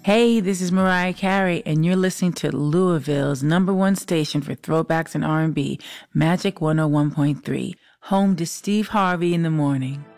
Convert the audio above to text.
Hey, this is Mariah Carey, and you're listening to Louisville's #1 station for throwbacks and R&B, Magic 101.3, home to Steve Harvey in the morning.